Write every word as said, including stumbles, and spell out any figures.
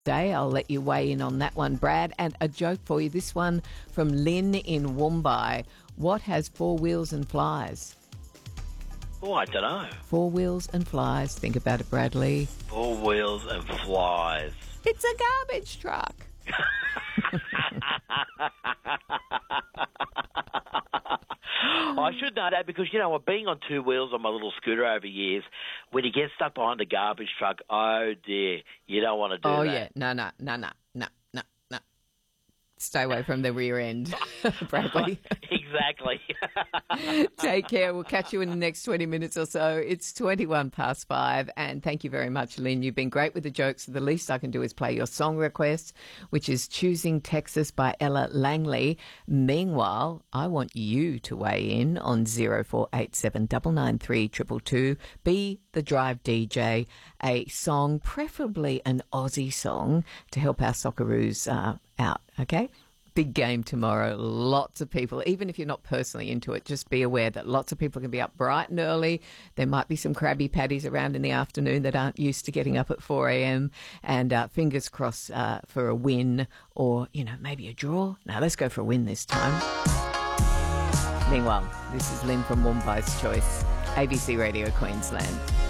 day. I'll let you weigh in on that one, Brad. And a joke for you, this one from Lynn in Woombye. What has four wheels and flies? Oh, I don't know. Four wheels and flies. Think about it, Bradley. Four wheels and flies. It's a garbage truck. I should know that because, you know, being on two wheels on my little scooter over years, when you get stuck behind a garbage truck, oh, dear, you don't want to do oh, that. Oh, yeah. No, no, no, no, no, no, no. Stay away from the rear end, Bradley. Exactly. Take care. We'll catch you in the next twenty minutes or so. It's twenty-one past five, and thank you very much, Lynn. You've been great with the jokes. So the least I can do is play your song request, which is Choosing Texas by Ella Langley. Meanwhile, I want you to weigh in on zero four eight seven nine nine three two two two. Be the Drive D J, a song, preferably an Aussie song, to help our Socceroos uh, out, okay? Big game tomorrow. Lots of people, even if you're not personally into it, just be aware that lots of people can be up bright and early. There might be some Krabby Patties around in the afternoon that aren't used to getting up at four a.m. And uh, fingers crossed uh, for a win or, you know, maybe a draw. Now, let's go for a win this time. Meanwhile, this is Lynn from Wombye's Choice, A B C Radio Queensland.